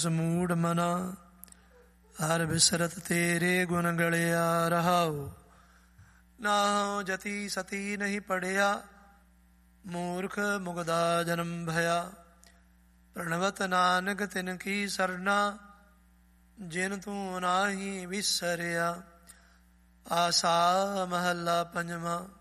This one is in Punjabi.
ਸਮੂੜ ਮਨਾ ਹਰ ਬਿਸਰਤ ਤੇਰੇ ਗੁਣ ਗਲਿਆ ਰਹਾਉ। ਨਾਹੋ ਜਤੀ ਸਤੀ ਨਹੀਂ ਪੜਿਆ ਮੂਰਖ ਮੁਗਦਾ ਜਨਮ ਭਇਆ। ਪ੍ਰਣਵਤ ਨਾਨਕ ਤਿਨ ਕੀ ਸਰਨਾ ਜਿਨ ਤੂੰ ਨਾਹੀ ਵਿਸਰਿਆ। ਆਸਾ ਮਹੱਲਾ ਪੰਜਵਾਂ।